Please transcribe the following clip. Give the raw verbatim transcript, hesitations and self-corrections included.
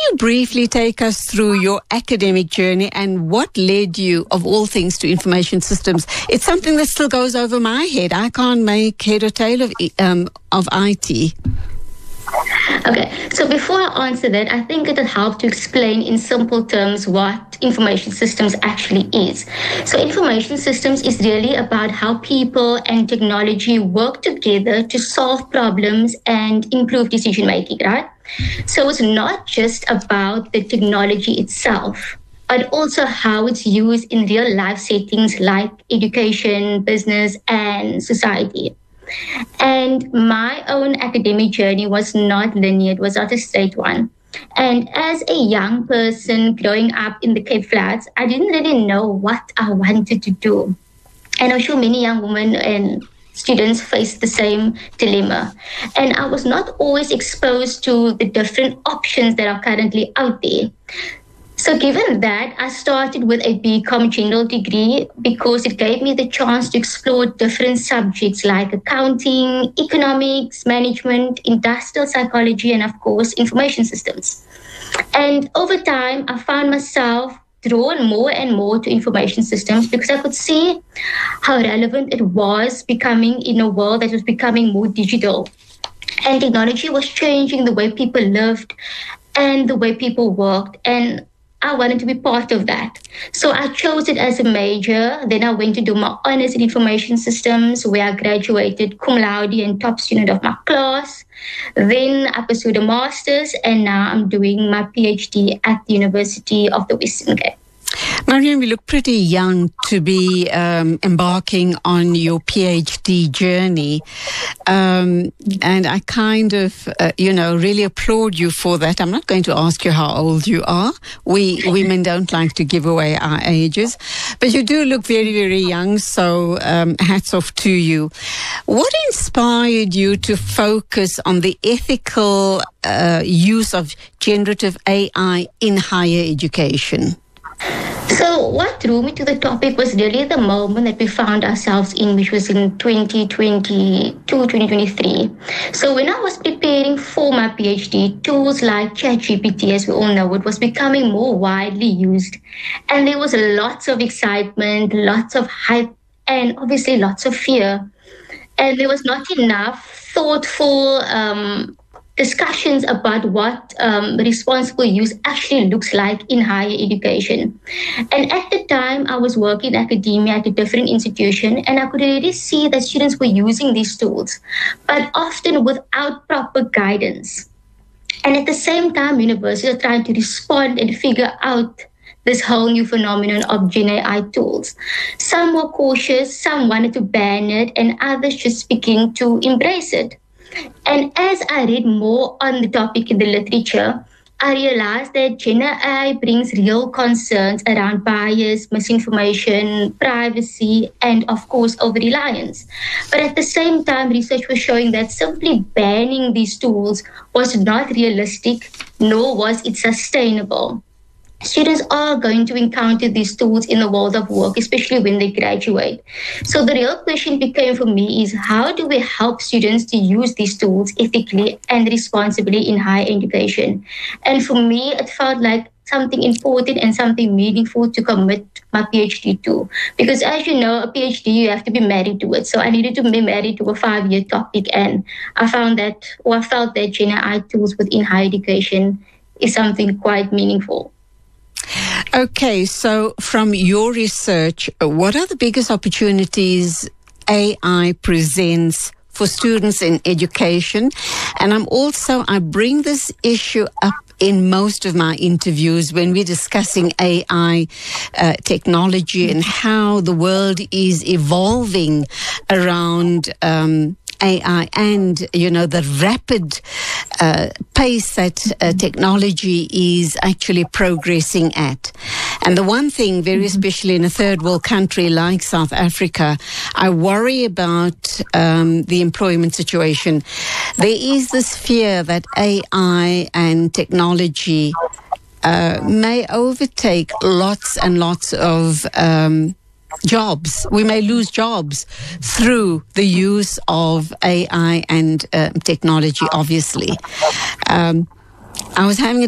you briefly take us through your academic journey and what led you, of all things, to information systems? It's something that still goes over my head. I can't make head or tail of um, of I T. Okay, so before I answer that, I think it would help to explain in simple terms what information systems actually is. So information systems is really about how people and technology work together to solve problems and improve decision making, right? So it's not just about the technology itself, but also how it's used in real life settings like education, business, and society. And my own academic journey was not linear, it was not a straight one. And as a young person growing up in the Cape Flats, I didn't really know what I wanted to do. And I'm sure many young women and students face the same dilemma. And I was not always exposed to the different options that are currently out there. So given that, I started with a B Com general degree because it gave me the chance to explore different subjects like accounting, economics, management, industrial psychology, and of course, information systems. And over time, I found myself drawn more and more to information systems because I could see how relevant it was becoming in a world that was becoming more digital. And technology was changing the way people lived and the way people worked. And I wanted to be part of that. So I chose it as a major. Then I went to do my honors in information systems, where I graduated cum laude and top student of my class. Then I pursued a master's, and now I'm doing my PhD at the University of the Western Cape. Mariam, you look pretty young to be um, embarking on your PhD journey. Um, and I kind of, uh, you know, really applaud you for that. I'm not going to ask you how old you are. We women don't like to give away our ages. But you do look very, very young, so um, hats off to you. What inspired you to focus on the ethical uh, use of generative A I in higher education? So what drew me to the topic was really the moment that we found ourselves in, which was in twenty twenty-two, twenty twenty-three. So when I was preparing for my PhD, tools like ChatGPT, as we all know, it was becoming more widely used. And there was lots of excitement, lots of hype, and obviously lots of fear. And there was not enough thoughtful um discussions about what um, responsible use actually looks like in higher education. And at the time, I was working in academia at a different institution, and I could already see that students were using these tools, but often without proper guidance. And at the same time, universities are trying to respond and figure out this whole new phenomenon of Gen A I tools. Some were cautious, some wanted to ban it, and others just began to embrace it. And as I read more on the topic in the literature, I realized that Gen A I brings real concerns around bias, misinformation, privacy, and of course, over-reliance. But at the same time, research was showing that simply banning these tools was not realistic, nor was it sustainable. Students are going to encounter these tools in the world of work, especially when they graduate. So the real question became for me is, how do we help students to use these tools ethically and responsibly in higher education? And for me, it felt like something important and something meaningful to commit my PhD to. Because as you know, a PhD, you have to be married to it. So I needed to be married to a five-year topic. And I found that, or I felt that Gen A I tools within higher education is something quite meaningful. Okay, so from your research, what are the biggest opportunities A I presents for students in education? And I'm also, I bring this issue up in most of my interviews when we're discussing A I uh, technology and how the world is evolving around um, A I and, you know, the rapid uh, pace that uh, technology is actually progressing at. And the one thing, very especially in a third world country like South Africa, I worry about um, the employment situation. There is this fear that A I and technology uh, may overtake lots and lots of um, jobs. We may lose jobs through the use of A I and uh, technology, obviously. Um, I was having a